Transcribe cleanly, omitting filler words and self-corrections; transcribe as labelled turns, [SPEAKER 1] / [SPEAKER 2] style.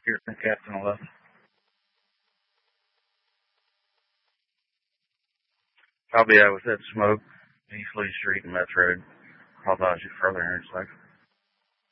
[SPEAKER 1] here from Captain 11. I'll be out with that smoke, East Lee Street and Metro. I'll dodge it further in a second.